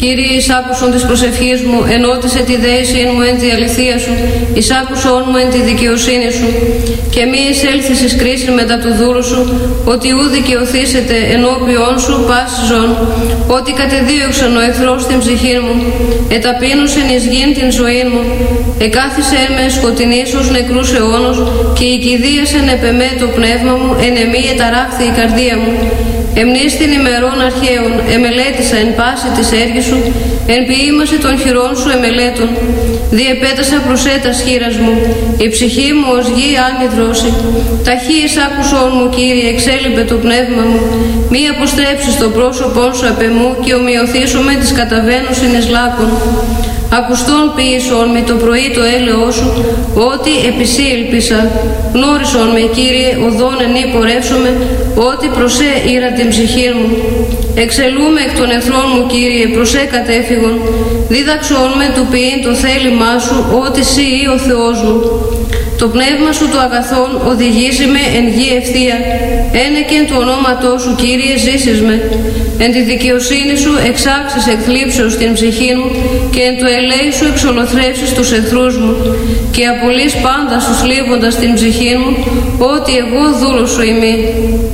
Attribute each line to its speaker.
Speaker 1: Κύριε, εισάκουσον της προσευχής μου, ενώτισε τη δέηση εν μου εν τη αληθεία σου, εισάκουσον μου εν τη δικαιοσύνη σου, και μη εισέλθεις εις κρίση μετά του δούλου σου, ότι ου δικαιωθήσετε ενώπιον σου πάση ζών, ότι κατεδίωξαν ο εχθρός την ψυχή μου, εταπείνωσεν εις γην την ζωή μου, εκάθισε με σκοτεινής ως νεκρούς αιώνος, και η κηδίασεν επεμέ το πνεύμα μου, εν εμή εταράχθη η καρδία μου. Εμνείς την ημερών αρχαίων, εμελέτησα εν πάση της έργης σου, εν ποίημαση των χειρών σου εμελέτων. Διεπέτασα προσέτας χείρας μου, η ψυχή μου ως γη άλμη δρόση. Ταχύ εισάκουσον μου, Κύριε, εξέλιπε το πνεύμα μου, μη αποστρέψεις το πρόσωπόν σου απ' εμού, και ομοιωθήσομαι της καταβαίνουσιν εις λάκων. Ακουστών ποιησον με το πρωί το έλεος σου, ότι επισύ ελπίσα. Γνώρισον με, Κύριε, οδόν εν πορεύσομαι, ότι προσέ ήρα την ψυχή μου. Εξελούμε εκ των εχθρών μου, Κύριε, προσέ κατέφυγον. Δίδαξον με του ποιήν το θέλημά σου, ότι σύ ή ο Θεός μου. Το πνεύμα σου το αγαθόν οδηγήσει με εν γη ευθεία. Ένεκεν του ονόματός σου, Κύριε, ζήσεις με. Εν τη δικαιοσύνη σου εξάξεις εκ θλίψεως την ψυχή μου, και εν το ελέη σου εξολοθρεύσεις τους εχθρούς μου, και απολύς πάντα σου θλίβοντας την ψυχή μου, ότι εγώ δούλος σου ημί.